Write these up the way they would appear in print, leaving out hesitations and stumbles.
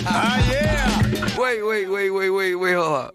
Ah, yeah! Wait, hold on.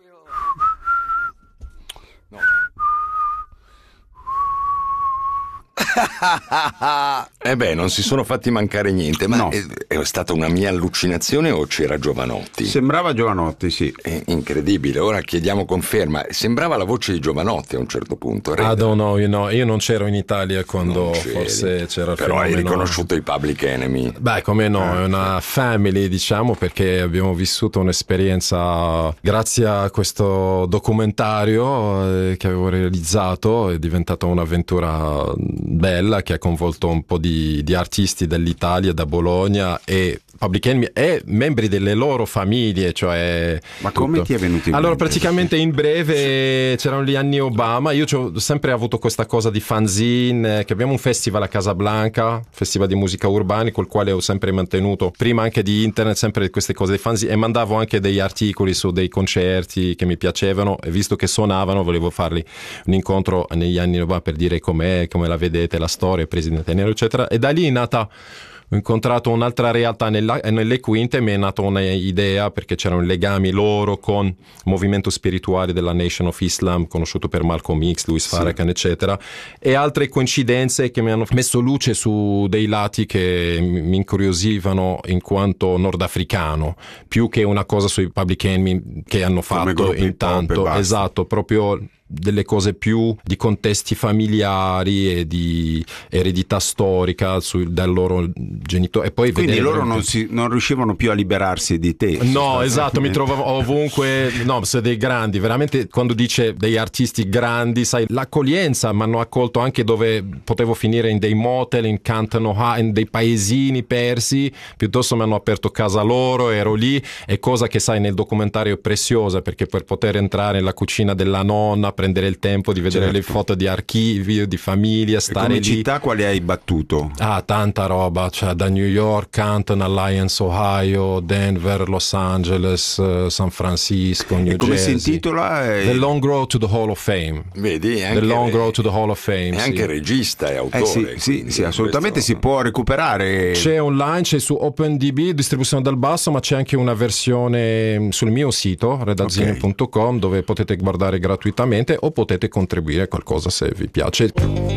Non si sono fatti mancare niente, ma no. È stata una mia allucinazione o c'era Jovanotti? Sembrava Jovanotti, sì. È incredibile, ora chiediamo conferma. Sembrava la voce di Jovanotti a un certo punto. I don't know, io non c'ero in Italia quando forse c'era il Però fenomeno. hai riconosciuto i Public Enemy? Beh, come no, è una family, diciamo, perché abbiamo vissuto un'esperienza grazie a questo documentario che avevo realizzato. È diventata un'avventura bella che ha coinvolto un po' di artisti dell'Italia, da Bologna, e Public Enemy e membri delle loro famiglie, cioè. Ma come ti è venuto in Allora, mente? praticamente in breve c'erano gli anni Obama. Io ho sempre avuto questa cosa di fanzine, che abbiamo un festival a Casablanca, festival di musica urbana, col quale ho sempre mantenuto, prima anche di internet, sempre queste cose di fanzine, e mandavo anche degli articoli su dei concerti che mi piacevano, e visto che suonavano volevo farli un incontro negli anni Obama per dire com'è, come la vedete, la storia, Presidente Nero, eccetera. E da lì è nata. Ho incontrato un'altra realtà nelle Quinte, mi è nata un'idea, perché c'erano legami loro con il movimento spirituale della Nation of Islam, conosciuto per Malcolm X, Louis Farrakhan, eccetera, e altre coincidenze che mi hanno messo luce su dei lati che mi incuriosivano in quanto nordafricano, più che una cosa sui Public Enemy che hanno fatto intanto. Esatto, proprio delle cose più di contesti familiari e di eredità storica dal loro genitore, e poi quindi loro non riuscivano più a liberarsi di te. No, esatto, mi trovavo ovunque. No, se dei grandi, veramente, quando dice dei artisti grandi, sai, l'accoglienza mi hanno accolto anche dove potevo finire in dei motel, in Canton, in dei paesini persi, piuttosto mi hanno aperto casa loro, ero lì, e cosa che sai nel documentario è preziosa, perché per poter entrare nella cucina della nonna, prendere il tempo di vedere le foto di archivio, di famiglia, stare lì. Come città quali hai battuto? Tanta roba, cioè da New York, Canton, Alliance, Ohio, Denver, Los Angeles, San Francisco, New Jersey. Come si intitola? The Long Road to the Hall of Fame. Vedi? The Long Road to the Hall of Fame. È anche regista e autore. Sì, assolutamente si può recuperare. C'è online, c'è su OpenDB, distribuzione dal basso, ma c'è anche una versione sul mio sito, redazione.com, dove potete guardare gratuitamente o potete contribuire a qualcosa se vi piace.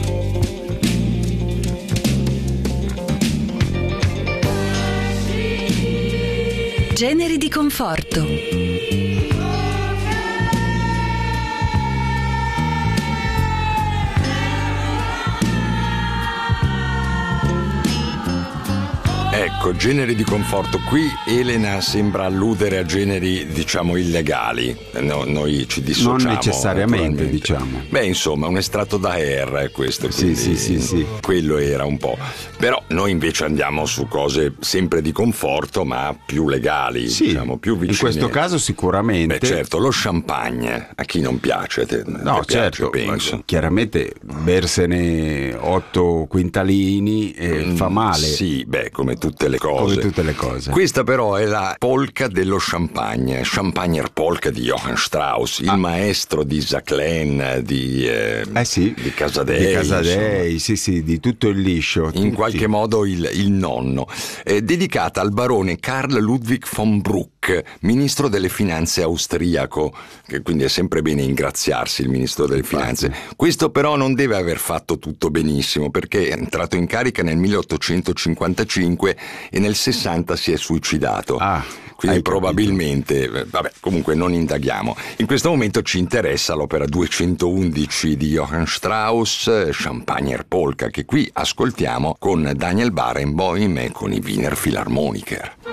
Generi di conforto. Ecco, generi di conforto. Qui Elena sembra alludere a generi, diciamo, illegali. Noi ci dissociamo. Non necessariamente, diciamo. Beh, insomma, un estratto da Air questo. Sì. Quello era un po'. Però noi invece andiamo su cose sempre di conforto, ma più legali, diciamo, più vicine. In questo caso sicuramente. Beh, certo, lo champagne, a chi non piace? No, certo, penso. Chiaramente bersene 8 quintalini fa male. Sì, beh, come tutte le cose. Come tutte le cose. Questa però è la polka dello champagne, Champagner Polka di Johann Strauss, il maestro di Jacqueline, di Casadei. Di Casadei, sì, di tutto il liscio. In qualche modo il nonno. Dedicata al barone Karl Ludwig von Bruck, ministro delle finanze austriaco, che quindi è sempre bene ingraziarsi il ministro delle finanze. Questo però non deve aver fatto tutto benissimo, perché è entrato in carica nel 1855 e nel 60 si è suicidato. Quindi probabilmente, comunque non indaghiamo. In questo momento ci interessa l'opera 211 di Johann Strauss, Champagner Polka, che qui ascoltiamo con Daniel Barenboim e con i Wiener Philharmoniker.